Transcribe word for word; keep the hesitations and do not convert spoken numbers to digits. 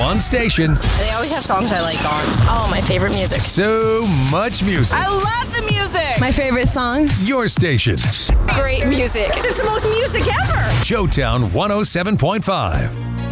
one station. They always have songs I like on. Oh, my favorite music. So much music. I love the music. My favorite song. Your station. Great music. It's the most music ever. Showtown one oh seven point five.